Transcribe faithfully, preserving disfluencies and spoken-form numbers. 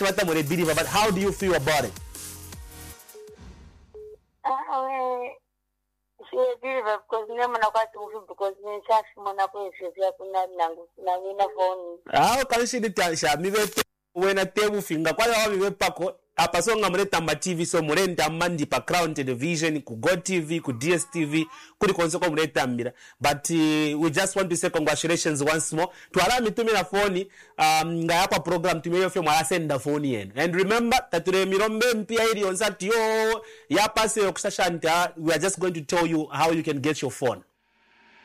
tubata muri believer, but how do you feel about it? Ah, we she believer because nema na kwati mufi because ni chashi mona kwa shizia kuna nangu na nina phone. Ah, kanshi ditasha mibete wena tebu finga kwa yawa mibe pako apasonga mureta ma T V so murenta mandi pa Crown Television ku Go T V ku D S T V kuri konsoko mureta mbira, but uh, we just want to say congratulations once more to ala mitumira phone um nga yapa program tumeyo fe mwala senda phone yenu, and remember tature mirombe mpia ili onsati yo yapase yokushashanta. We are just going to tell you how you can get your phone.